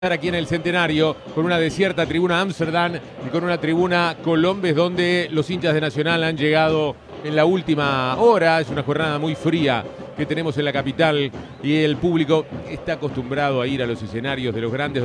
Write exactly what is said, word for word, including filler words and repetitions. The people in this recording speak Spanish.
Aquí en el Centenario, con una desierta tribuna Amsterdam y con una tribuna Colombes, donde los hinchas de Nacional han llegado en la última hora. Es una jornada muy fría que tenemos en la capital y el público está acostumbrado a ir a los escenarios de los grandes.